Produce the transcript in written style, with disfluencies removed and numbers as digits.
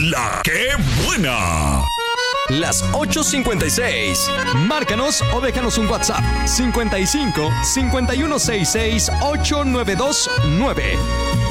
¡La que buena! Las 8:56. Márcanos o déjanos un WhatsApp. 55 5166 8929.